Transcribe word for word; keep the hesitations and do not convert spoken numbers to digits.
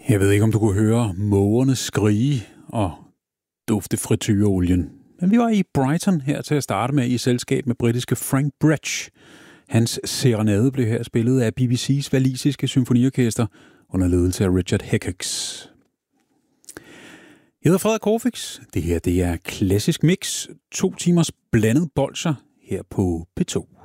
Jeg ved ikke, om du kunne høre mågerne skrige og dufte frityreolien. Men vi var i Brighton her til at starte med i selskab med britiske Frank Bretsch. Hans serenade blev her spillet af B B C's walisiske symfoniorkester under ledelse af Richard Hickox. Jeg hedder Frederik Corfix. Det her det er Klassisk Mix. To timers blandet bolsjer her på P to.